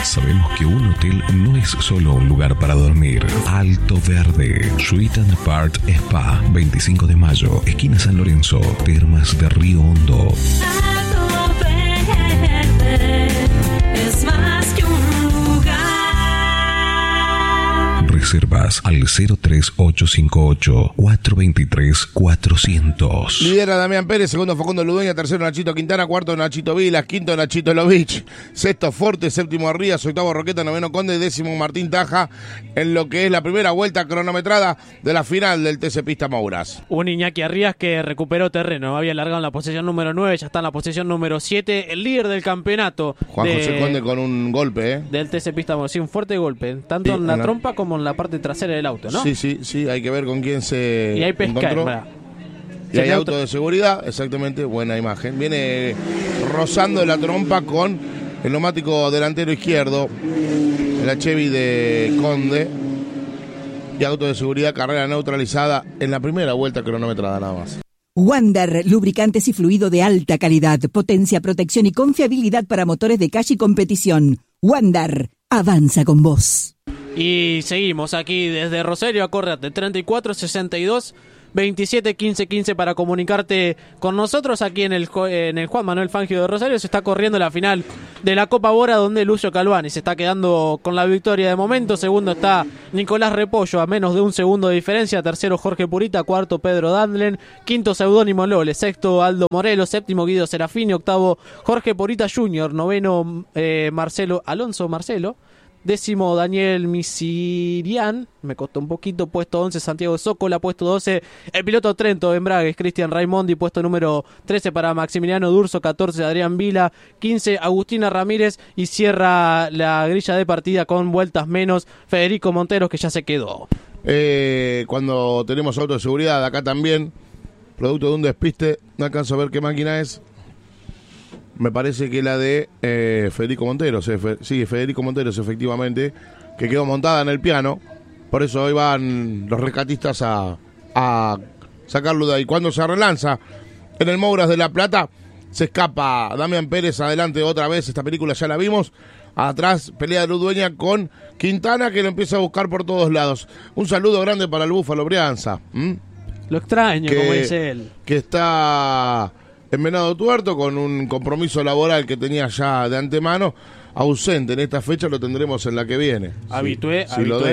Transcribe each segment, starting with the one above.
Sabemos que un hotel no es solo un lugar para dormir. Alto Verde, Suite and Apart Spa, 25 de mayo, esquina San Lorenzo, Termas de Río Hondo. Alto Verde es más que un lugar. Reservas al 03858-423-400. Lidera Damián Pérez, segundo Facundo Ludueña, tercero Nachito Quintana, cuarto Nachito Vilas, quinto Nachito Lovich, sexto Forte, séptimo Arrías, octavo Roqueta, noveno Conde, décimo Martín Taja, en lo que es la primera vuelta cronometrada de la final del TC Pista Mouras. Un Iñaki Arrías que recuperó terreno, había largado en la posición número 9, ya está en la posición número 7, el líder del campeonato. Juan José Conde con un golpe, del TC Pista Mouras, sí, un fuerte golpe, tanto Sí, en la trompa como en la parte trasera del auto, ¿no? Sí, hay que ver con quién se Y hay pesca, encontró. Y hay auto de seguridad, exactamente, buena imagen. Viene rozando la trompa con el neumático delantero izquierdo, la Chevy de Conde. Y auto de seguridad, carrera neutralizada en la primera vuelta cronometrada nada más. Wander, lubricantes y fluido de alta calidad, potencia, protección y confiabilidad para motores de calle y competición. Wander, avanza con vos. Y seguimos aquí desde Rosario, acordate, 34 62 27 15 15 para comunicarte con nosotros aquí en el Juan Manuel Fangio de Rosario. Se está corriendo la final de la Copa Bora, donde Lucio Calvani se está quedando con la victoria de momento. Segundo está Nicolás Repollo a menos de un segundo de diferencia. Tercero Jorge Purita, cuarto Pedro Dandlen, quinto Seudónimo Lole, sexto Aldo Morelos, séptimo Guido Serafini, octavo Jorge Purita Jr., noveno Alonso Marcelo, décimo Daniel Misirian, me costó un poquito, puesto 11 Santiago Zócola, puesto 12 el piloto Trento Embragues, Cristian Raimondi, puesto número 13 para Maximiliano Durso, 14 Adrián Vila, 15 Agustina Ramírez y cierra la grilla de partida con vueltas menos Federico Monteros, que ya se quedó. Cuando tenemos auto de seguridad, acá también, producto de un despiste, no alcanzo a ver qué máquina es. Me parece que la de Federico Monteros, sí, Federico Monteros efectivamente, que quedó montada en el piano, por eso hoy van los rescatistas a sacarlo de ahí. Cuando se relanza en el Mouras de La Plata, se escapa Damián Pérez adelante otra vez, esta película ya la vimos, atrás pelea de Ludueña con Quintana, que lo empieza a buscar por todos lados. Un saludo grande para el Búfalo Brianza. Lo extraño, como dice él. Que está en Venado Tuerto con un compromiso laboral que tenía ya de antemano, ausente en esta fecha, lo tendremos en la que viene. Habitué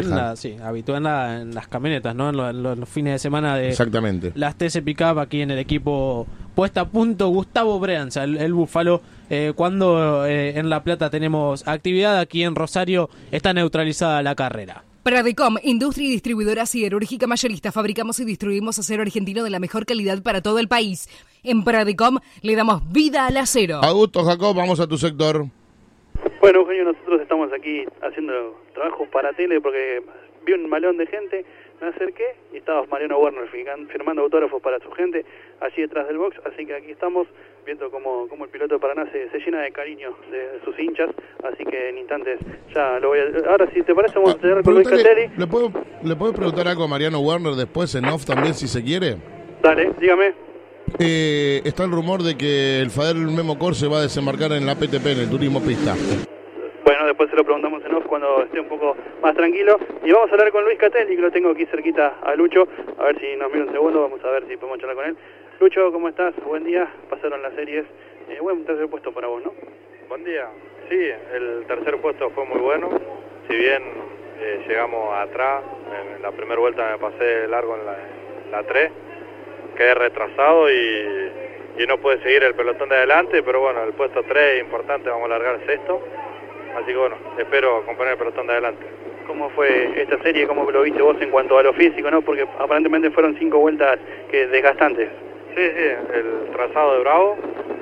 en las camionetas, ¿no? En los fines de semana de exactamente las TC Pickup aquí en el equipo puesta a punto. Gustavo Breanza, el Búfalo, cuando en La Plata tenemos actividad, aquí en Rosario está neutralizada la carrera. Pradecom, industria y distribuidora siderúrgica mayorista. Fabricamos y distribuimos acero argentino de la mejor calidad para todo el país. En Pradecom le damos vida al acero. Augusto Jacob, vamos a tu sector. Bueno, Eugenio, nosotros estamos aquí haciendo trabajos para tele porque vi un malón de gente, me acerqué y estaba Mariano Werner firmando autógrafos para su gente allí detrás del box, así que aquí estamos viendo cómo el piloto de Paraná se llena de cariño de sus hinchas, así que en instantes ya lo voy a... Ahora, si te parece, vamos a tener con Luis Catelli. ¿Le puedo preguntar algo a Mariano Werner después en off también, si se quiere? Dale, dígame. Está el rumor de que el Fadel Memo Corse va a desembarcar en la PTP, en el turismo pista. Bueno, después se lo preguntamos en off cuando esté un poco más tranquilo. Y vamos a hablar con Luis Catelli, que lo tengo aquí cerquita a Lucho. A ver si nos mira un segundo, vamos a ver si podemos charlar con él. Lucho, ¿cómo estás? Buen día, pasaron las series. Buen tercer puesto para vos, ¿no? Buen día. Sí, el tercer puesto fue muy bueno. Si bien llegamos atrás, en la primera vuelta me pasé largo en la 3, quedé retrasado y no pude seguir el pelotón de adelante, pero bueno, el puesto 3 es importante, vamos a largar sexto. Así que bueno, espero acompañar el pelotón de adelante. ¿Cómo fue esta serie? ¿Cómo lo viste vos en cuanto a lo físico, no? Porque aparentemente fueron 5 vueltas desgastantes. Sí, el trazado de Bravo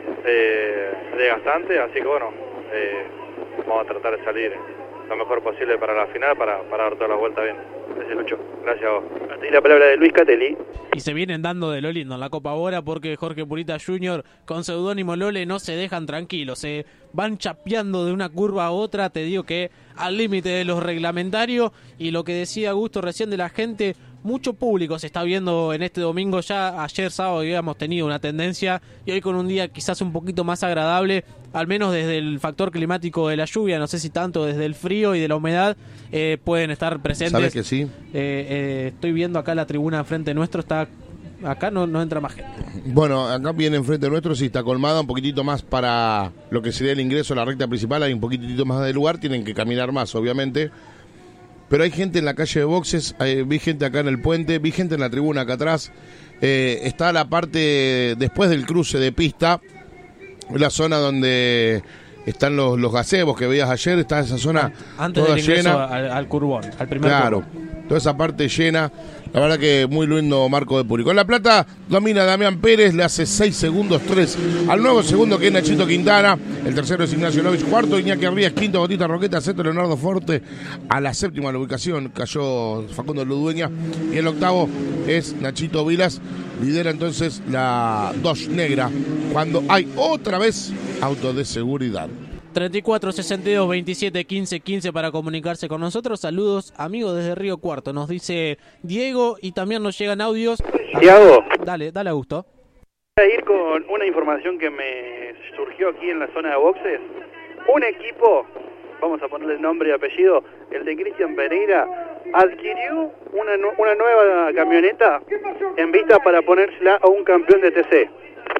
desgastante, así que bueno, vamos a tratar de salir lo mejor posible para la final, para dar todas las vueltas bien. Gracias, Lucho. Gracias a vos. Hasta ahí la palabra de Luis Catelli. Y se vienen dando de lo lindo en la Copa Bora porque Jorge Purita Jr. con seudónimo Lole no se dejan tranquilos. van chapeando de una curva a otra, te digo que al límite de lo reglamentario. Y lo que decía Augusto recién de la gente, mucho público se está viendo en este domingo. Ya ayer sábado habíamos tenido una tendencia y hoy con un día quizás un poquito más agradable, al menos desde el factor climático de la lluvia, no sé si tanto desde el frío y de la humedad, pueden estar presentes. ¿Sabes que sí? Estoy viendo acá la tribuna enfrente nuestro, está acá no entra más gente. Bueno, acá viene enfrente nuestro, sí está colmada, un poquitito más para lo que sería el ingreso a la recta principal, hay un poquitito más de lugar, tienen que caminar más, obviamente. Pero hay gente en la calle de boxes, vi gente acá en el puente, vi gente en la tribuna acá atrás. Está la parte después del cruce de pista, la zona donde están los gazebos que veías ayer, está esa zona antes toda del ingreso llena. al curbón, al primer Claro, curbón. Toda esa parte llena. La verdad que muy lindo marco de público. En La Plata domina Damián Pérez, le hace 6 segundos 3 al nuevo segundo, que es Nachito Quintana. El tercero es Ignacio Novich, cuarto Iñaki Rías, quinto Botita Roqueta, sexto Leonardo Forte. A la séptima la ubicación cayó Facundo Ludueña. Y el octavo es Nachito Vilas. Lidera entonces la Dodge negra cuando hay otra vez auto de seguridad. 34 62 27 15 15 para comunicarse con nosotros. Saludos, amigos desde Río Cuarto, nos dice Diego, y también nos llegan audios. Tiago, Dale, Augusto. voy a ir con una información que me surgió aquí en la zona de boxes. Un equipo, vamos a ponerle nombre y apellido, el de Cristian Pereira, adquirió una nueva camioneta en vista para ponérsela a un campeón de TC.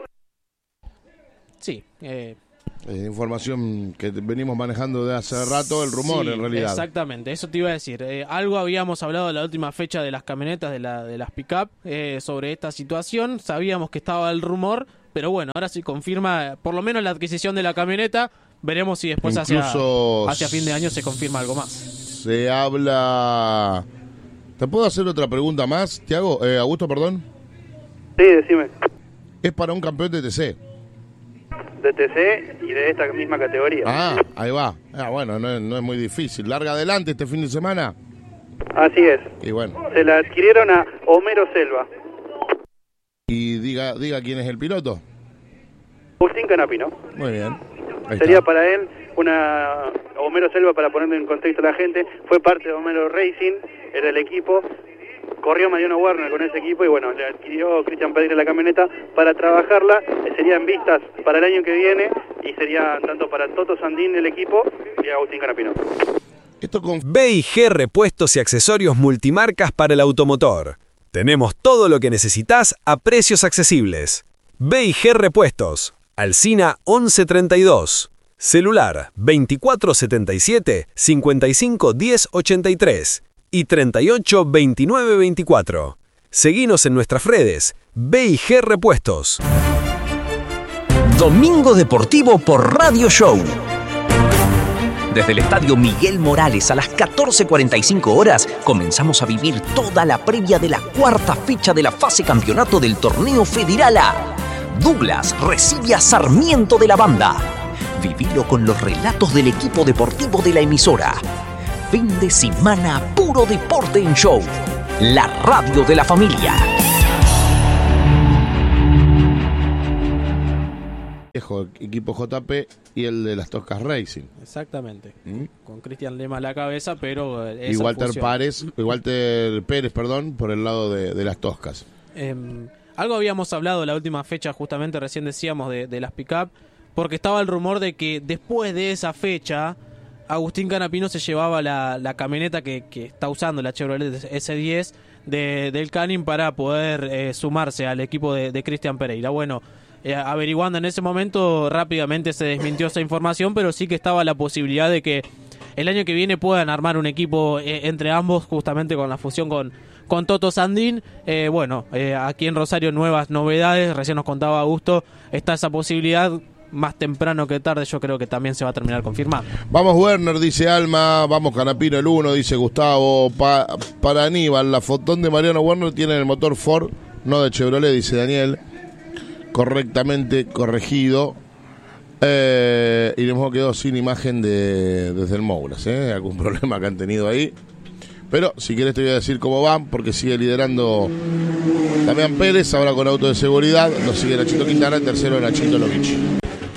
Sí, Información que venimos manejando de hace rato, el rumor sí, en realidad. Exactamente, eso te iba a decir. Algo habíamos hablado en la última fecha de las camionetas, de las pick-up, sobre esta situación. Sabíamos que estaba el rumor, pero bueno, ahora sí confirma por lo menos la adquisición de la camioneta. Veremos si después hacia fin de año se confirma algo más. Se habla... ¿Te puedo hacer otra pregunta más, Tiago? Augusto, perdón. Sí, decime. Es para un campeón de TC. De TC y de esta misma categoría. Ah, ahí va. Bueno, no es muy difícil. Larga adelante este fin de semana. Así es. Y bueno. Se la adquirieron a Homero Selva. Y diga quién es el piloto. Agustín Canapino. Muy bien. Ahí Sería está. para él Homero Selva, para ponerlo en contexto a la gente, fue parte de Homero Racing, era el equipo, corrió Mariano Werner con ese equipo y bueno, le adquirió Cristian Pereira la camioneta para trabajarla, serían vistas para el año que viene y sería tanto para Toto Sandín el equipo y Agustín Canapino. Esto con... B&G Repuestos y Accesorios Multimarcas para el automotor. Tenemos todo lo que necesitas a precios accesibles. B&G Repuestos, Alsina 1132, celular 2477 55 10 83 y 38 29 24. Seguinos en nuestras redes, B&G Repuestos. Domingo Deportivo por Radio Show. Desde el Estadio Miguel Morales a las 14:45 horas comenzamos a vivir toda la previa de la cuarta fecha de la fase campeonato del torneo Federal A. Douglas recibe a Sarmiento de la Banda. Vivilo con los relatos del equipo deportivo de la emisora. Fin de semana puro deporte en show. La radio de la familia. Viejo equipo JP y el de las Toscas Racing. Exactamente. Con Cristian Lema a la cabeza, pero Y Walter Pérez, por el lado de las Toscas. Algo habíamos hablado la última fecha, justamente recién decíamos de las pick-up, porque estaba el rumor de que después de esa fecha Agustín Canapino se llevaba la camioneta que está usando, la Chevrolet S10 del Canin, para poder sumarse al equipo de Cristian Pereira. Bueno, averiguando en ese momento rápidamente se desmintió esa información, pero sí que estaba la posibilidad de que el año que viene puedan armar un equipo entre ambos, justamente con la fusión con Toto Sandín. Aquí en Rosario nuevas novedades, recién nos contaba Augusto, está esa posibilidad. Más temprano que tarde yo creo que también se va a terminar confirmando. Vamos Werner, dice Alma. Vamos Canapino el 1, dice Gustavo. Para Aníbal, la fotón de Mariano Werner tiene el motor Ford, no de Chevrolet, dice Daniel. Correctamente corregido. Y nos quedó sin imagen desde el Mouras. Algún problema que han tenido ahí. Pero si querés te voy a decir cómo van, porque sigue liderando Damián Pérez, ahora con auto de seguridad. Lo sigue Nachito Quintana, el tercero Nachito Lovich.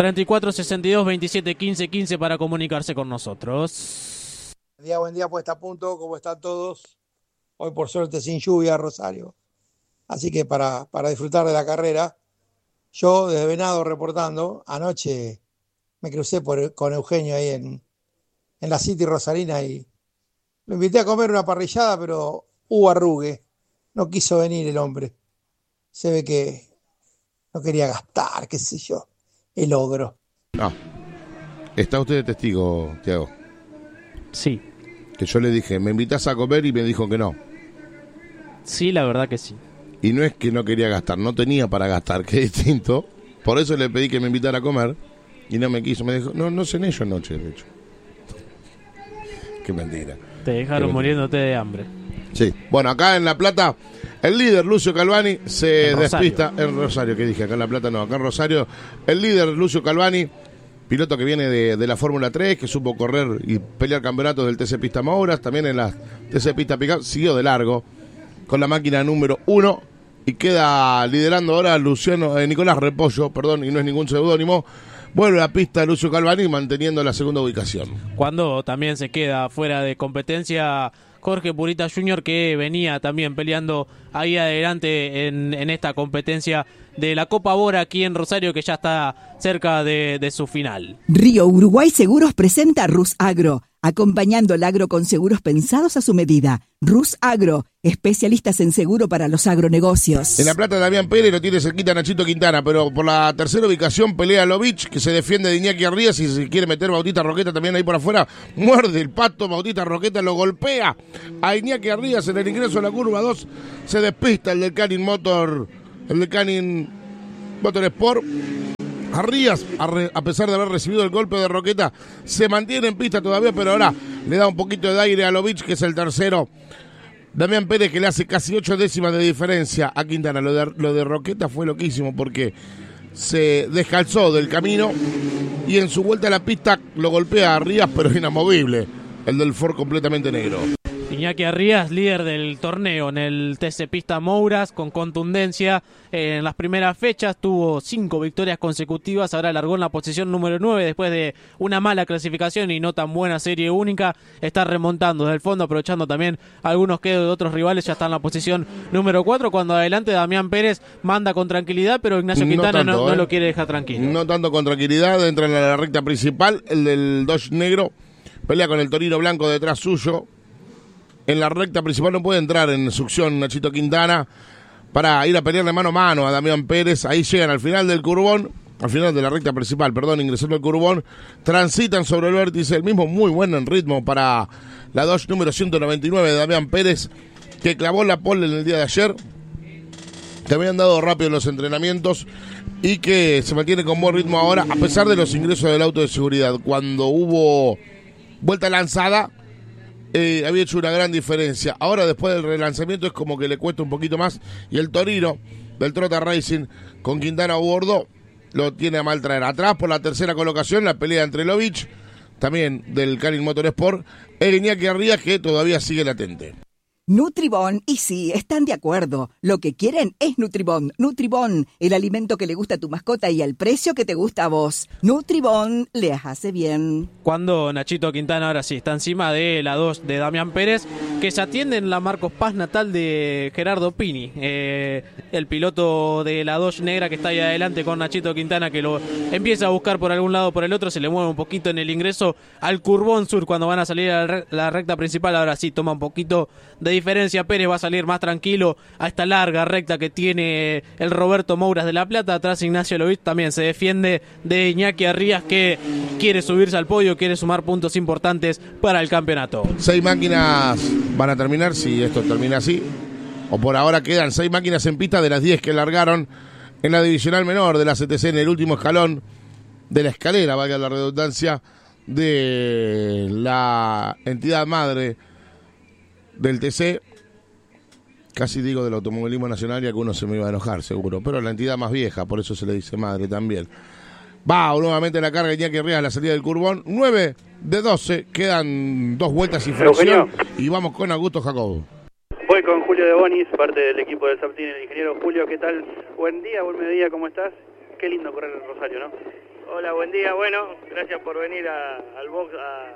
34 62 27 15 15 para comunicarse con nosotros. Buen día, puesta a punto. ¿Cómo están todos? Hoy por suerte sin lluvia, Rosario. Así que para disfrutar de la carrera, yo desde Venado reportando, anoche me crucé con Eugenio ahí en la City Rosarina y lo invité a comer una parrillada, pero hubo arrugue. No quiso venir el hombre. Se ve que no quería gastar, qué sé yo, el ogro. No. ¿Está usted de testigo, Tiago? Sí. Que yo le dije, ¿me invitas a comer? Y me dijo que no. Sí, la verdad que sí. Y no es que no quería gastar, no tenía para gastar, que es distinto. Por eso le pedí que me invitara a comer y no me quiso. Me dijo, no cené yo anoche, de hecho. Qué mentira. Te dejaron muriéndote de hambre. Sí. Bueno, acá en La Plata, el líder Lucio Calvani se despista. En Rosario, ¿qué dije? Acá en La Plata no, acá en Rosario. El líder Lucio Calvani, piloto que viene de la Fórmula 3, que supo correr y pelear campeonatos del TC Pista Mouras, también en la TC Pista Pickup, siguió de largo con la máquina número 1 y queda liderando ahora Nicolás Repollo, perdón, y no es ningún seudónimo. Vuelve a la pista Lucio Calvani manteniendo la segunda ubicación. Cuando también se queda fuera de competencia Jorge Purita Jr., que venía también peleando ahí adelante en esta competencia de la Copa Bora aquí en Rosario, que ya está cerca de su final. Río Uruguay Seguros presenta Rus Agro, acompañando el agro con seguros pensados a su medida. Rus Agro, especialistas en seguro para los agronegocios. En La Plata, Damián Pérez lo tiene cerquita Nachito Quintana, pero por la tercera ubicación pelea Lovich, que se defiende de Iñaki Arrías, y si se quiere meter Bautista Roqueta también ahí por afuera, muerde el pato, Bautista Roqueta lo golpea a Iñaki Arrías en el ingreso a la curva 2, se despista el del Canin Motorsport. Arrías, a pesar de haber recibido el golpe de Roqueta, se mantiene en pista todavía, pero ahora le da un poquito de aire a Lovich, que es el tercero. Damián Pérez, que le hace casi 8 décimas de diferencia a Quintana. Lo de Roqueta fue loquísimo porque se descalzó del camino y en su vuelta a la pista lo golpea a Arrías, pero inamovible. El del Ford completamente negro. Iñaki Arrías, líder del torneo en el TC Pista Mouras, con contundencia en las primeras fechas, tuvo 5 victorias consecutivas, ahora largó en la posición número 9 después de una mala clasificación y no tan buena serie única, está remontando desde el fondo, aprovechando también algunos quedos de otros rivales, ya está en la posición número 4, cuando adelante Damián Pérez manda con tranquilidad, pero Ignacio Quintana no lo quiere dejar tranquilo. No tanto con tranquilidad, entra en la recta principal, el del Dodge negro, pelea con el Torino blanco detrás suyo. En la recta principal no puede entrar en succión Nachito Quintana para ir a pelearle mano a mano a Damián Pérez. Ahí llegan al final del curbón, al final de la recta principal, ingresando al curbón, transitan sobre el vértice, el mismo muy bueno en ritmo para la Dodge número 199 de Damián Pérez, que clavó la pole en el día de ayer, que habían dado rápido en los entrenamientos y que se mantiene con buen ritmo ahora, a pesar de los ingresos del auto de seguridad. Cuando hubo vuelta lanzada, había hecho una gran diferencia. Ahora, después del relanzamiento, es como que le cuesta un poquito más. Y el Torino del Trota Racing, con Quintana a bordo, lo tiene a mal traer. Atrás, por la tercera colocación, la pelea entre Lovich, también del Canin Motorsport, el Iñaki Arrías, que todavía sigue latente. Nutribón, y sí, están de acuerdo. Lo que quieren es Nutribón. Nutribón, el alimento que le gusta a tu mascota y al precio que te gusta a vos. Nutribón les hace bien. Cuando Nachito Quintana ahora sí está encima de la 2 de Damián Pérez, que se atiende en la Marcos Paz natal de Gerardo Pini, el piloto de la Dodge negra que está ahí adelante con Nachito Quintana, que lo empieza a buscar por algún lado o por el otro, se le mueve un poquito en el ingreso al curbón sur cuando van a salir a la recta principal. Ahora sí toma un poquito de diferencia, Pérez va a salir más tranquilo a esta larga recta que tiene el Roberto Mouras de La Plata. Atrás Ignacio Lovich también se defiende de Iñaki Arrías, que quiere subirse al podio, quiere sumar puntos importantes para el campeonato. 6 máquinas van a terminar, si esto termina así, o por ahora quedan 6 máquinas en pista de las 10 que largaron en la divisional menor de la CTC, en el último escalón de la escalera, valga la redundancia, de la entidad madre del TC, casi digo del automovilismo nacional, y algunos se me iba a enojar seguro, pero la entidad más vieja, por eso se le dice madre también. Va nuevamente la carga Iñaki Arrías a la salida del curbón, 9 de 12, quedan 2 vueltas y fracción, y vamos con Augusto Jacobo. Voy con Julio de Bonis, parte del equipo del Saptin, el ingeniero. Julio, ¿qué tal? Buen día, buen mediodía, ¿cómo estás? Qué lindo correr en Rosario, ¿no? Hola, buen día. Bueno, gracias por venir al box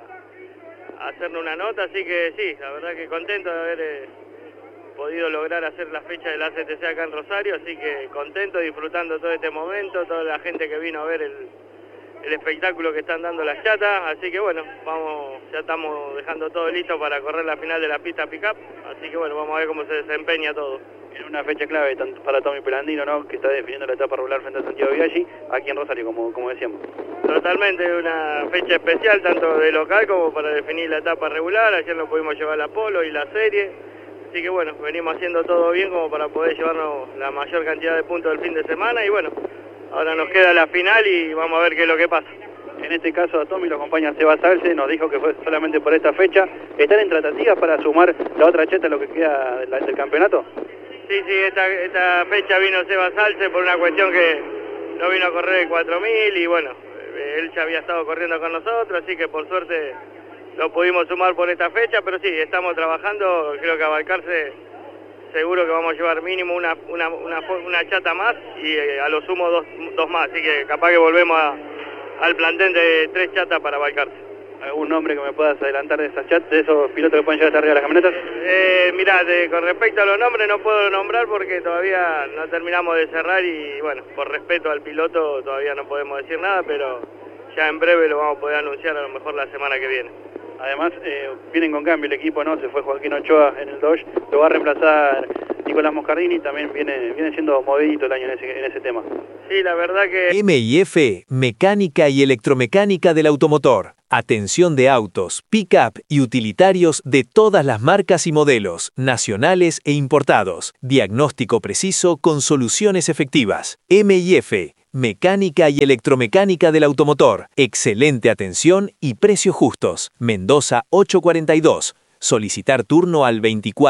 a hacernos una nota, así que sí, la verdad que contento de haber podido lograr hacer la fecha de la CTC acá en Rosario, así que contento, disfrutando todo este momento, toda la gente que vino a ver el espectáculo que están dando las chatas, así que bueno, ya estamos dejando todo listo para correr la final de la pista pick-up, así que bueno, vamos a ver cómo se desempeña todo. En una fecha clave tanto para Tommy Pelandino, ¿no?, que está definiendo la etapa regular frente a Santiago Biaggi, aquí en Rosario, como decíamos. Totalmente una fecha especial, tanto de local como para definir la etapa regular. Ayer nos pudimos llevar la polo y la serie, así que bueno, venimos haciendo todo bien como para poder llevarnos la mayor cantidad de puntos del fin de semana y bueno, ahora nos queda la final y vamos a ver qué es lo que pasa. En este caso a Tommy lo acompaña Seba Salce, nos dijo que fue solamente por esta fecha. ¿Están en tratativas para sumar la otra cheta, lo que queda del campeonato? Sí, esta fecha vino Seba Salce por una cuestión que no vino a correr el 4000 y bueno, él ya había estado corriendo con nosotros, así que por suerte lo pudimos sumar por esta fecha, pero sí, estamos trabajando, creo que a Balcarce seguro que vamos a llevar mínimo una chata más y a lo sumo dos más, así que capaz que volvemos al plantel de 3 chatas para Balcarce. ¿Algún nombre que me puedas adelantar de esas chats, de esos pilotos que pueden llegar hasta arriba de las camionetas? Mirá, con respecto a los nombres no puedo nombrar porque todavía no terminamos de cerrar y bueno, por respeto al piloto todavía no podemos decir nada, pero ya en breve lo vamos a poder anunciar a lo mejor la semana que viene. Además, vienen con cambio el equipo, ¿no? Se fue Joaquín Ochoa en el Dodge, lo va a reemplazar Nicolás Moscardini, también viene siendo movidito el año en ese tema. Sí, la verdad que... M&F, mecánica y electromecánica del automotor. Atención de autos, pick-up y utilitarios de todas las marcas y modelos, nacionales e importados. Diagnóstico preciso con soluciones efectivas. M&F, mecánica y electromecánica del automotor. Excelente atención y precios justos. Mendoza 842. Solicitar turno al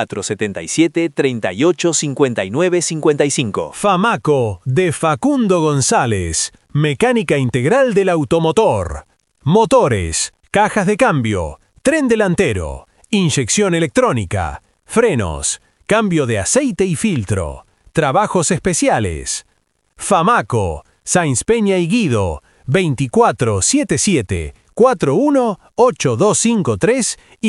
2477 38 59 55. Famaco, de Facundo González. Mecánica integral del automotor. Motores, cajas de cambio, tren delantero, inyección electrónica, frenos, cambio de aceite y filtro, trabajos especiales. Famaco, Sáenz Peña y Guido, 2477 418253 y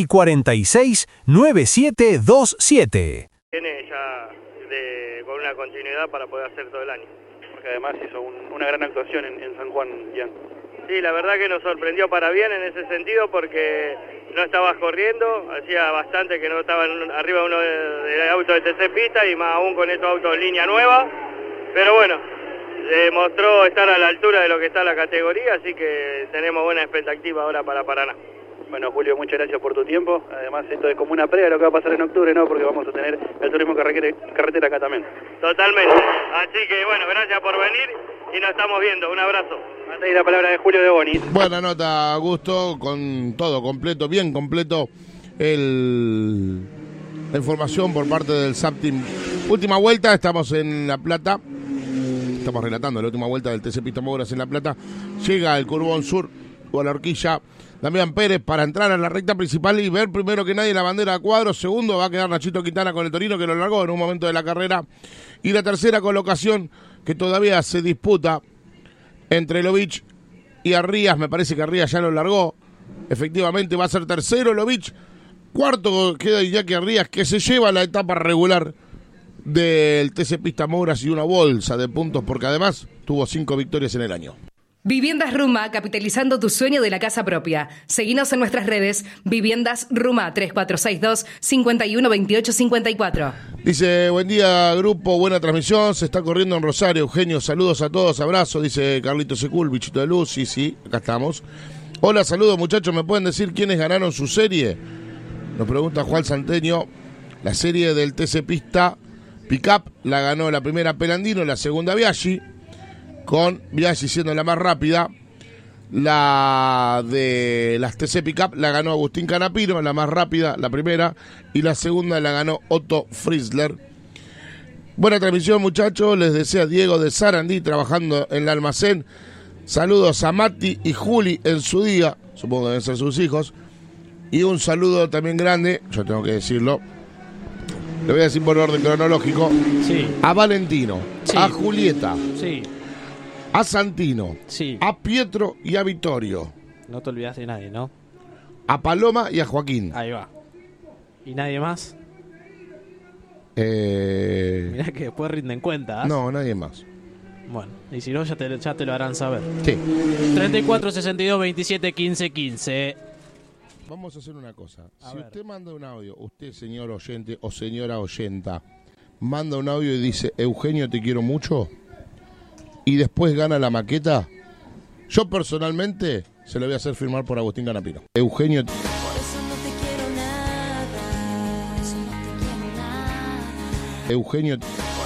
469727. Tiene ya con una continuidad para poder hacer todo el año. Porque además hizo una gran actuación en San Juan, Ian. Sí, la verdad que nos sorprendió para bien en ese sentido porque no estabas corriendo, hacía bastante que no estaba arriba uno de auto de TC Pista y más aún con estos autos en línea nueva, pero bueno, demostró estar a la altura de lo que está la categoría, así que tenemos buena expectativa ahora para Paraná. Bueno, Julio, muchas gracias por tu tiempo. Además, esto es como una previa de lo que va a pasar en octubre, ¿no? Porque vamos a tener el turismo carretera acá también. Totalmente. Así que, bueno, gracias por venir y nos estamos viendo. Un abrazo. Hasta ahí la palabra de Julio de Bonis. Buena nota, Augusto, con todo completo, bien completo la información por parte del SAP Team. Última vuelta, estamos en La Plata. Estamos relatando la última vuelta del TC Pista Moguras en La Plata. Llega el Curbón Sur o la horquilla Damián Pérez para entrar a la recta principal y ver primero que nadie la bandera a cuadros. Segundo va a quedar Nachito Quintana con el Torino, que lo largó en un momento de la carrera. Y la tercera colocación que todavía se disputa entre Lovich y Arrías. Me parece que Arrías ya lo largó. Efectivamente va a ser tercero Lovich. Cuarto queda Iñaki Arrías, que se lleva la etapa regular del TC Pista Moguras y una bolsa de puntos porque además tuvo 5 victorias en el año. Viviendas Ruma, capitalizando tu sueño de la casa propia. Seguinos en nuestras redes, Viviendas Ruma 3462 512854. Dice, buen día grupo, buena transmisión, se está corriendo en Rosario, Eugenio, saludos a todos, abrazo, dice Carlito Secul, bichito de luz, sí, acá estamos. Hola, saludos muchachos, ¿me pueden decir quiénes ganaron su serie? Nos pregunta Juan Santeño, la serie del TC Pista Pickup la ganó la primera Pelandino, la segunda Biaggi, con Biaggi siendo la más rápida. La de las TC Pickup la ganó Agustín Canapino, la más rápida, la primera, y la segunda la ganó Otto Frizzler. Buena transmisión muchachos, les desea Diego de Sarandí trabajando en el almacén. Saludos a Mati y Juli en su día, supongo que deben ser sus hijos. Y un saludo también grande, yo tengo que decirlo, le voy a decir por orden cronológico, sí, a Valentino, sí, a Julieta, sí, a Santino, Sí. a Pietro y a Vittorio, No te olvidas de nadie, ¿no? a Paloma y a Joaquín. Ahí va. ¿Y nadie más? Eh, Mirá que después rinden cuenta. ¿eh? no, nadie más. Bueno, y si no, ya te lo harán saber. Sí. 34 62 27 15 15. Vamos a hacer una cosa. A Si ver. usted manda un audio, usted señor oyente o señora oyenta, manda un audio y dice, Eugenio, te quiero mucho, y después gana la maqueta, yo personalmente se lo voy a hacer firmar por Agustín Canapino. Eugenio, Eugenio,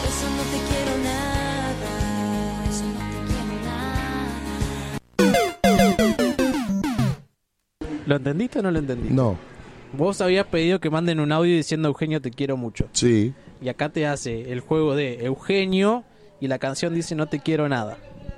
¿Lo entendiste o no lo entendiste? no, Vos habías pedido que manden un audio diciendo Eugenio te quiero mucho. sí, Y acá te hace el juego de Eugenio y la canción dice no te quiero nada.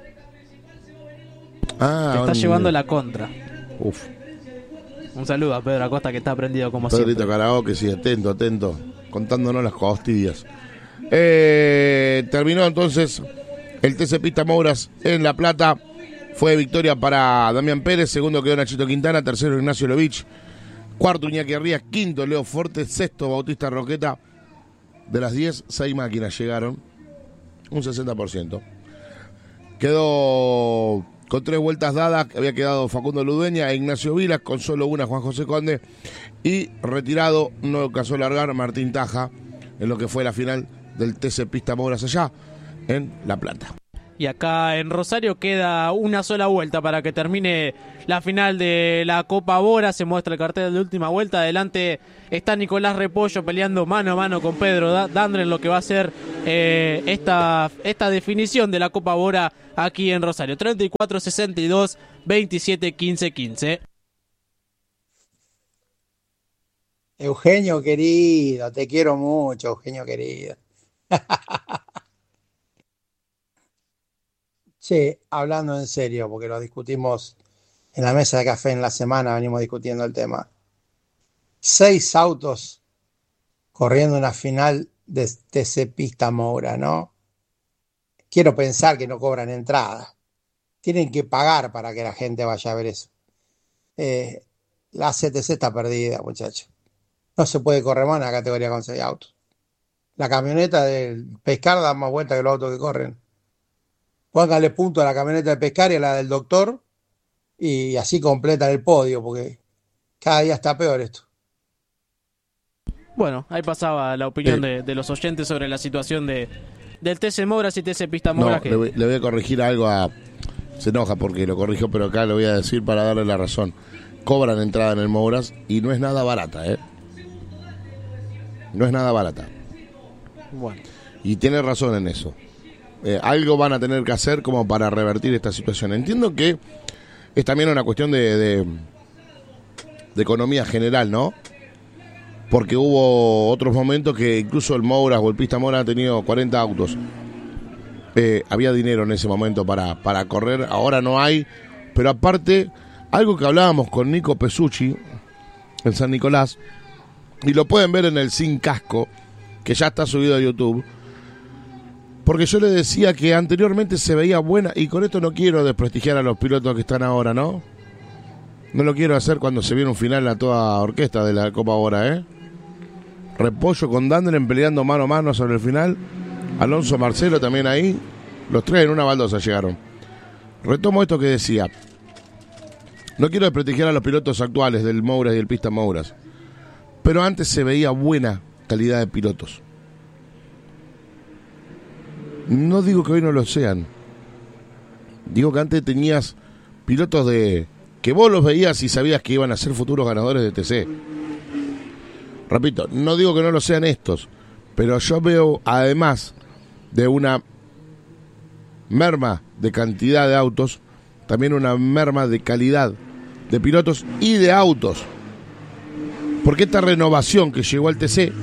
Te está llevando la contra. Uf, Un saludo a Pedro Acosta que está prendido como Pedrito siempre. Karaoke, sí, atento, contándonos las costillas. Terminó entonces el TC Pista Mouras en La Plata. Fue victoria para Damián Pérez, segundo quedó Nachito Quintana, tercero Ignacio Lovich, cuarto Iñaki Rías, quinto Leo Forte, sexto Bautista Roqueta. De las 10, 6 máquinas llegaron, un 60%. Quedó con 3 vueltas dadas, había quedado Facundo Ludueña e Ignacio Vilas, con solo una Juan José Conde, y retirado, no alcanzó a largar, Martín Taja, en lo que fue la final del TC Pista Mouras allá en La Plata. Y acá en Rosario queda una sola vuelta para que termine la final de la Copa Bora. Se muestra el cartel de última vuelta. Adelante está Nicolás Repollo peleando mano a mano con Pedro Dandre en lo que va a ser esta definición de la Copa Bora aquí en Rosario. 34-62, 27-15-15. Eugenio querido, te quiero mucho, Eugenio querido. Che, hablando en serio, porque lo discutimos en la mesa de café en la semana, venimos discutiendo el tema. 6 autos corriendo una final de TC Pista Moura, ¿no? Quiero pensar que no cobran entrada. Tienen que pagar para que la gente vaya a ver eso. La CTC está perdida, muchachos. No se puede correr más en la categoría con 6 autos. La camioneta del Pescar da más vuelta que los autos que corren. Póngale punto a la camioneta de Pescar y a la del doctor y así completan el podio, porque cada día está peor esto. Bueno, ahí pasaba la opinión de los oyentes sobre la situación del TC Mouras y TC Pista No, Mouras. le voy a corregir algo a... Se enoja porque lo corrijo, pero acá lo voy a decir para darle la razón. Cobran entrada en el Mouras y no es nada barata, ¿eh? No es nada barata. Bueno. Y tiene razón en eso. Algo van a tener que hacer como para revertir esta situación. Entiendo que es también una cuestión de economía general, ¿no? Porque hubo otros momentos que incluso el Mouras o el Pista Mouras ha tenido 40 autos. Había dinero en ese momento para correr, ahora no hay. Pero aparte, algo que hablábamos con Nico Pesucci en San Nicolás, y lo pueden ver en el Sin Casco, que ya está subido a YouTube. Porque yo le decía que anteriormente se veía buena, y con esto no quiero desprestigiar a los pilotos que están ahora, ¿no? No lo quiero hacer cuando se viene un final a toda orquesta de la Copa Bora, ¿eh? Repollo con Dandren peleando mano a mano sobre el final. Alonso Marcelo también ahí. Los tres en una baldosa llegaron. Retomo esto que decía. No quiero desprestigiar a los pilotos actuales del Mouras y el Pista Mouras, pero antes se veía buena calidad de pilotos. No digo que hoy no lo sean. Digo que antes tenías pilotos que vos los veías y sabías que iban a ser futuros ganadores de TC. Repito, no digo que no lo sean estos, pero yo veo, además de una merma de cantidad de autos, también una merma de calidad de pilotos y de autos. Porque esta renovación que llegó al TC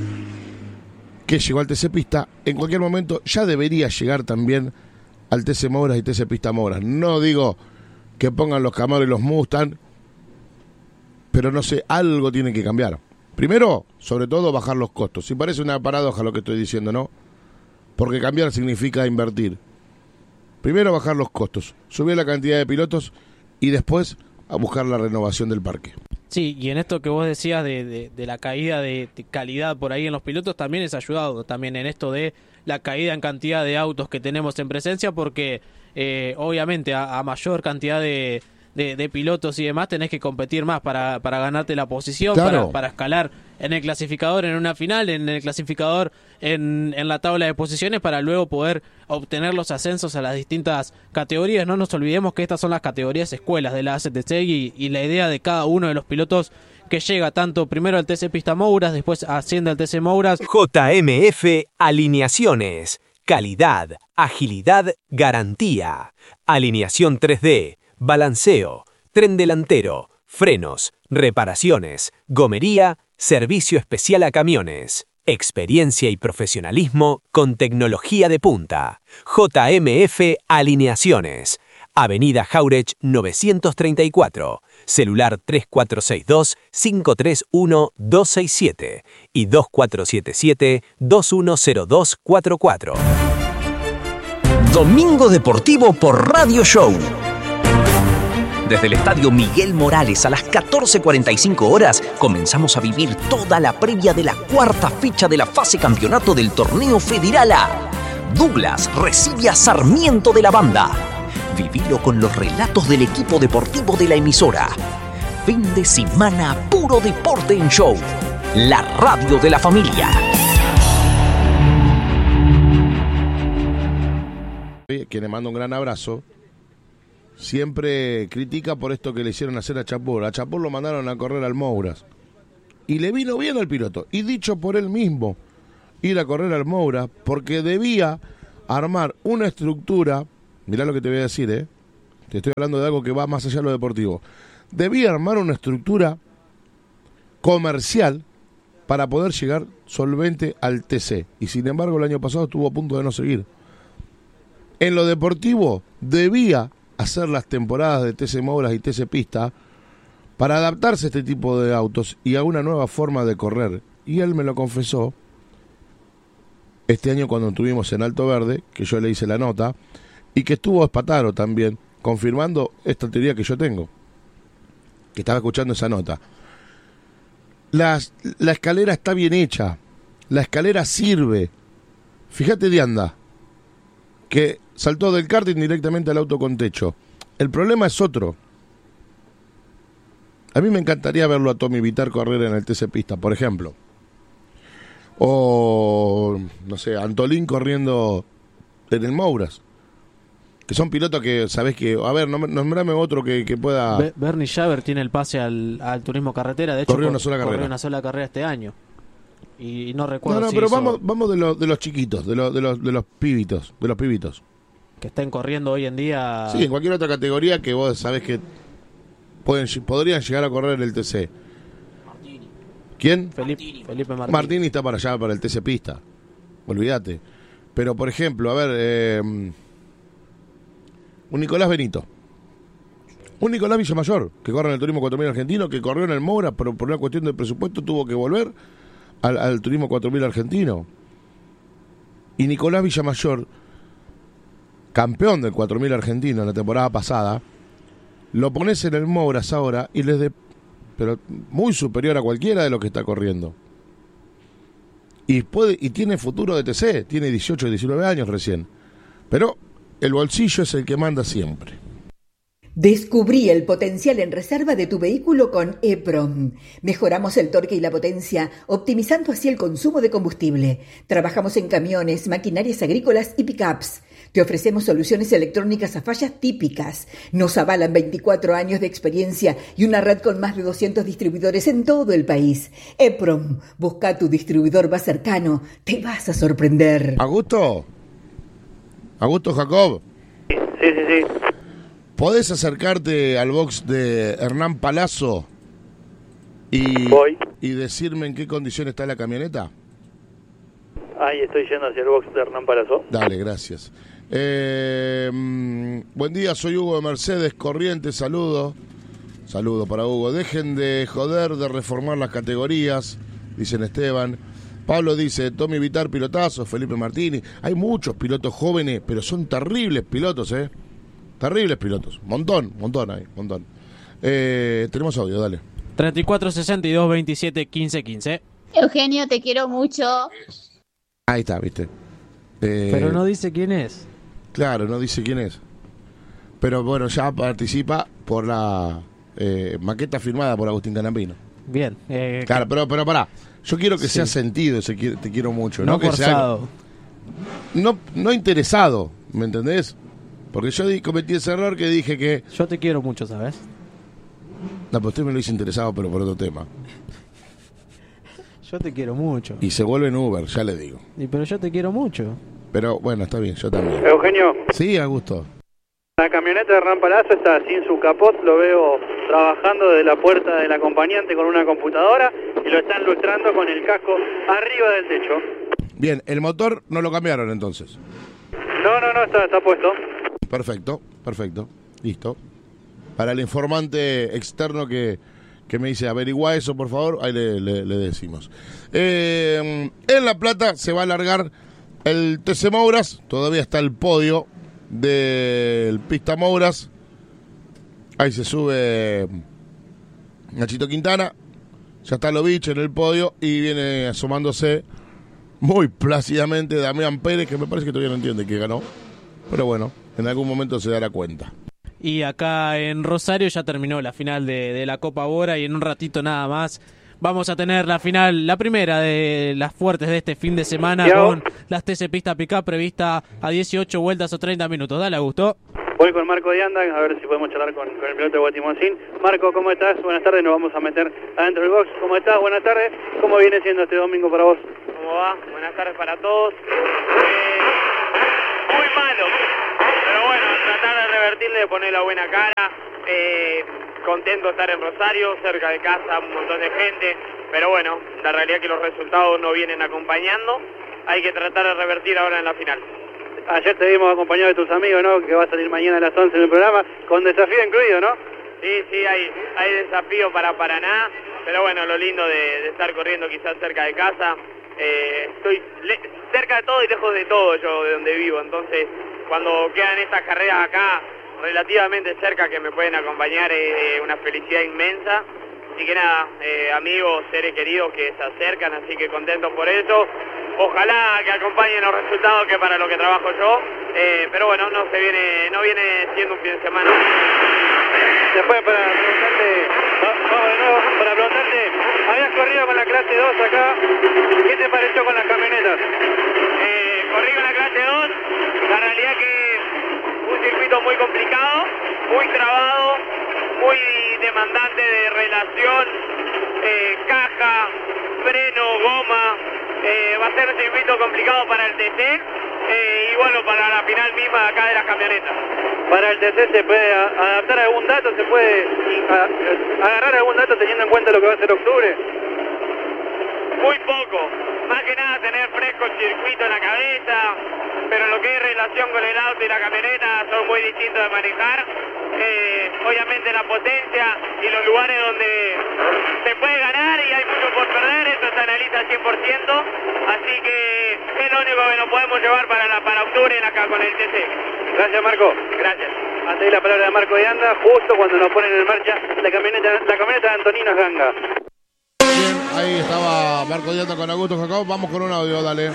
Pista, en cualquier momento ya debería llegar también al TC Mouras y TC Pista Mouras. No digo que pongan los Camaro y los Mustang, pero no sé, algo tiene que cambiar. Primero, sobre todo, bajar los costos. Y parece una paradoja lo que estoy diciendo, ¿no? Porque cambiar significa invertir. primero bajar los costos, subir la cantidad de pilotos y después a buscar la renovación del parque. Sí, y en esto que vos decías de la caída de calidad por ahí en los pilotos, también es ayudado también en esto de la caída en cantidad de autos que tenemos en presencia, porque obviamente a mayor cantidad de pilotos y demás tenés que competir más para ganarte la posición, claro, para escalar en el clasificador en una final, en el clasificador en la tabla de posiciones, para luego poder obtener los ascensos a las distintas categorías. No nos olvidemos que estas son las categorías escuelas de la ACTC y la idea de cada uno de los pilotos que llega tanto primero al TC Pista Mouras, después asciende al TC Mouras. JMF Alineaciones. Calidad, agilidad, garantía. Alineación 3D, balanceo, tren delantero, frenos, reparaciones, gomería, servicio especial a camiones. Experiencia y profesionalismo con tecnología de punta. JMF Alineaciones. Avenida Jauretsch 934. Celular 3462-531-267 y 2477-210244. Domingo Deportivo por Radio Show. Desde el Estadio Miguel Morales a las 14:45 horas comenzamos a vivir toda la previa de la cuarta fecha de la fase campeonato del Torneo Federal A. Douglas recibe a Sarmiento de la Banda. Vivilo con los relatos del equipo deportivo de la emisora. Fin de semana puro deporte en show. La radio de la familia. Quien le manda un gran abrazo, siempre critica por esto que le hicieron hacer a Chapur. A Chapur lo mandaron a correr al Mouras y le vino bien al piloto, y dicho por él mismo, ir a correr al Mouras porque debía armar una estructura. Mirá lo que te voy a decir, te estoy hablando de algo que va más allá de lo deportivo. Debía armar una estructura comercial para poder llegar solvente al TC, y sin embargo el año pasado estuvo a punto de no seguir. En lo deportivo debía hacer las temporadas de TC Mouras y TC Pista para adaptarse a este tipo de autos y a una nueva forma de correr. Y él me lo confesó este año cuando estuvimos en Alto Verde, que yo le hice la nota, y que estuvo Espataro también, confirmando esta teoría que yo tengo, que estaba escuchando esa nota. La escalera está bien hecha, la escalera sirve. Fíjate Dianda, que saltó del karting directamente al auto con techo. El problema es otro. A mí me encantaría verlo a Tommy Vitar correr en el TC Pista, por ejemplo. O, no sé, Antolín corriendo en el Mouras. Que son pilotos que, sabés que... A ver, nombrame otro que pueda... Bernie Schaber tiene el pase al turismo carretera. De hecho, corrió una sola carrera este año. Y no recuerdo No, si pero hizo... vamos de los chiquitos, de los pibitos. Que estén corriendo hoy en día... Sí, en cualquier otra categoría que vos sabés que podrían llegar a correr en el TC. Martini. ¿Quién? Felipe Martini. Martini está para allá, para el TC Pista. Olvídate. Pero, por ejemplo, a ver... un Nicolás Benito. Un Nicolás Villamayor, que corre en el Turismo 4000 argentino, que corrió en el Moura, pero por una cuestión de presupuesto tuvo que volver al Turismo 4000 argentino. Y Nicolás Villamayor, campeón del 4000 argentino en la temporada pasada, lo pones en el Mouras ahora y pero muy superior a cualquiera de los que está corriendo. Y tiene futuro de TC, tiene 18, 19 años recién. Pero el bolsillo es el que manda siempre. Descubrí el potencial en reserva de tu vehículo con EPROM. Mejoramos el torque y la potencia, optimizando así el consumo de combustible. Trabajamos en camiones, maquinarias agrícolas y pickups. Te ofrecemos soluciones electrónicas a fallas típicas. Nos avalan 24 años de experiencia y una red con más de 200 distribuidores en todo el país. EPROM, busca tu distribuidor más cercano. Te vas a sorprender. ¿Augusto Jacob? Sí. ¿Podés acercarte al box de Hernán Palazzo y decirme en qué condición está la camioneta? Ahí estoy yendo hacia el box de Hernán Palazzo. Dale, gracias. Buen día, soy Hugo de Mercedes Corrientes, saludo para Hugo. Dejen de joder, de reformar las categorías, dicen Esteban. Pablo dice, Tommy Vitar, pilotazo, Felipe Martini. Hay muchos pilotos jóvenes, pero son terribles pilotos, Terribles pilotos. Montón hay, montón. Tenemos audio, dale. 34 62 27 15 15. Eugenio, te quiero mucho. Ahí está, viste. Pero no dice quién es. Claro, no dice quién es. Pero bueno, ya participa por la maqueta firmada por Agustín Canapino. Bien. Claro, pero pará. Yo quiero que sea sentido ese te quiero mucho. No que forzado. Sea, no interesado, ¿me entendés? Porque yo cometí ese error que dije que... Yo te quiero mucho, ¿sabes? No, pero usted me lo hizo interesado, pero por otro tema. Yo te quiero mucho. Y se vuelve en Uber, ya le digo. Pero yo te quiero mucho. Pero bueno, está bien, yo también. Eugenio. Sí, Augusto. La camioneta de Hernán Palazzo está sin su capot, lo veo trabajando desde la puerta del acompañante con una computadora y lo están lustrando con el casco arriba del techo. Bien, el motor no lo cambiaron entonces. No, está puesto. Perfecto, listo. Para el informante externo que me dice, averigua eso por favor, ahí le decimos. En La Plata se va a alargar el TC Mouras, todavía está el podio del Pista Mouras. Ahí se sube Nachito Quintana, ya está Lovich en el podio y viene asomándose muy plácidamente Damián Pérez, que me parece que todavía no entiende que ganó, pero bueno, en algún momento se dará cuenta. Y acá en Rosario ya terminó la final de la Copa Bora y en un ratito nada más vamos a tener la final, la primera de las fuertes de este fin de semana con las TC Pista Pickup prevista a 18 vueltas o 30 minutos. Dale, Augusto. Voy con Marco Dianda, a ver si podemos charlar con el piloto de Guatimozín. Marco, ¿cómo estás? Buenas tardes, nos vamos a meter adentro del box. ¿Cómo estás? Buenas tardes. ¿Cómo viene siendo este domingo para vos? ¿Cómo va? Buenas tardes para todos. Muy malo, pero bueno, tratar de revertirle, de poner la buena cara. Contento de estar en Rosario, cerca de casa, un montón de gente, pero bueno, la realidad es que los resultados no vienen acompañando. Hay que tratar de revertir ahora en la final. Ayer te vimos acompañado de tus amigos, ¿no? Que va a salir mañana a las 11 en el programa, con desafío incluido, ¿no? Sí, hay desafío para Paraná, pero bueno, lo lindo de estar corriendo quizás cerca de casa. Estoy cerca de todo y lejos de todo yo, de donde vivo, entonces cuando quedan estas carreras acá relativamente cerca que me pueden acompañar es una felicidad inmensa. Así que nada, amigos, seres queridos que se acercan, así que contentos por eso. Ojalá que acompañen los resultados que para lo que trabajo yo, pero bueno, no viene siendo un fin de semana. Después para preguntarte, habías corrido con la clase 2 acá, ¿qué te pareció con las camionetas? Corrí con la clase 2, la realidad que un circuito muy complicado, muy trabado, muy demandante de relación, caja, freno, goma. Va a ser un circuito complicado para el TC y bueno, para la final misma acá de las camionetas. Para el TC se puede adaptar algún dato, se puede agarrar algún dato teniendo en cuenta lo que va a ser octubre. Muy poco, más que nada tener fresco el circuito en la cabeza, pero lo que es relación con el auto y la camioneta son muy distintos de manejar. Obviamente la potencia y los lugares donde se puede ganar y hay mucho por perder, eso se analiza al 100%, así que es lo único que nos podemos llevar para octubre acá con el TC. Gracias, Marco. Gracias. Hasta ahí la palabra de Marco de Anda, justo cuando nos ponen en marcha la camioneta de Antonino Ganga. Bien, ahí estaba Marco Dianda con Augusto Jacob. Vamos con un audio, dale.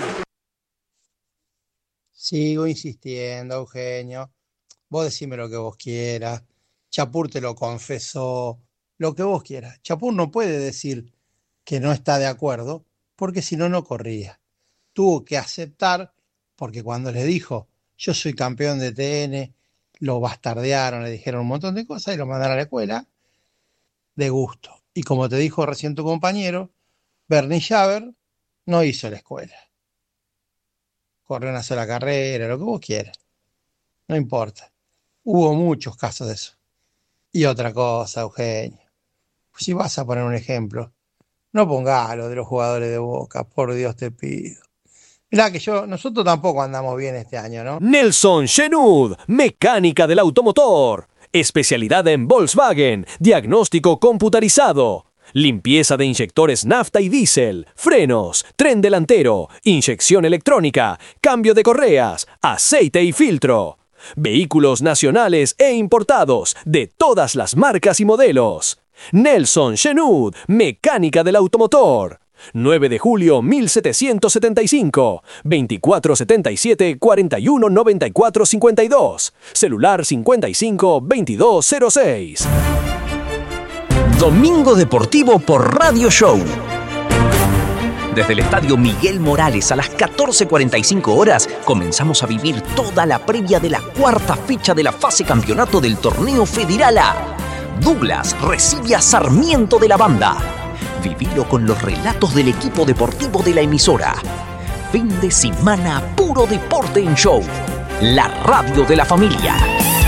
Sigo insistiendo, Eugenio. Vos decime lo que vos quieras. Chapur te lo confesó. Lo que vos quieras. Chapur no puede decir que no está de acuerdo, porque si no, no corría. Tuvo que aceptar, porque cuando le dijo, yo soy campeón de TN, lo bastardearon, le dijeron un montón de cosas y lo mandaron a la escuela de gusto. Y como te dijo recién tu compañero, Bernie Schaber no hizo la escuela. Corrió una sola carrera, lo que vos quieras. No importa. Hubo muchos casos de eso. Y otra cosa, Eugenio. Si vas a poner un ejemplo, no pongas lo de los jugadores de Boca, por Dios te pido. Mirá que nosotros tampoco andamos bien este año, ¿no? Nelson Shenud, mecánica del automotor. Especialidad en Volkswagen, diagnóstico computarizado. limpieza de inyectores nafta y diésel, frenos, tren delantero, inyección electrónica, cambio de correas, aceite y filtro. Vehículos nacionales e importados de todas las marcas y modelos. Nelson Genud, mecánica del automotor. 9 de julio 1775, 2477 41 94 52, celular 55 2206. Domingo Deportivo por Radio Show. Desde el Estadio Miguel Morales a las 14:45 horas comenzamos a vivir toda la previa de la cuarta fecha de la fase campeonato del Torneo Federal A. Douglas recibe a Sarmiento de la Banda. Vivilo con los relatos del equipo deportivo de la emisora. Fin de semana puro deporte en show. La radio de la familia.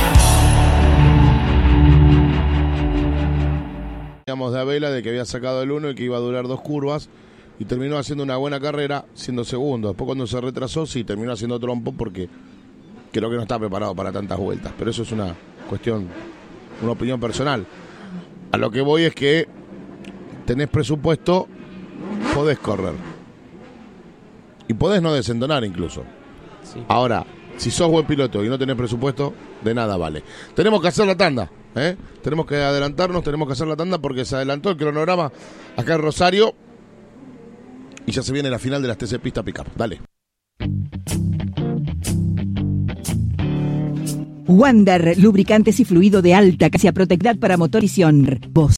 Teníamos de Abela de que había sacado el 1 y que iba a durar 2 curvas y terminó haciendo una buena carrera siendo segundo. Después cuando se retrasó sí terminó haciendo trompo porque creo que no está preparado para tantas vueltas. Pero eso es una cuestión, una opinión personal. A lo que voy es que tenés presupuesto, podés correr. Y podés no desentonar incluso. Sí. Ahora, si sos buen piloto y no tenés presupuesto, de nada vale. Tenemos que hacer la tanda, ¿eh? Tenemos que adelantarnos, tenemos que hacer la tanda porque se adelantó el cronograma acá en Rosario. Y ya se viene la final de las TC Pista Pickup. Dale. Wander, lubricantes y fluido de alta capacidad protectad para motor y tracción. Voz.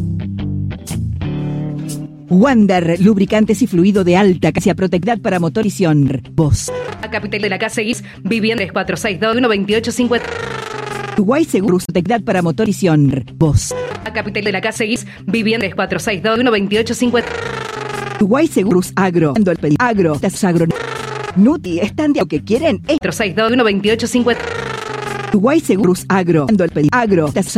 Wander, lubricantes y fluido de alta capacidad protectad para motor y tracción. Voz. A Capital de la Casa X, Viviendas 462-12850. Uruguay Seguros, protectad para motor y tracción. Voz. A Capital de la Casa X, Viviendas 462-12850. Uruguay Seguros Agro. Ando el pedido. Agro. Agro. Nuti, están de lo que quieren. 462-12850. Uruguay Seguros Agro. Ando el pedido. Agro.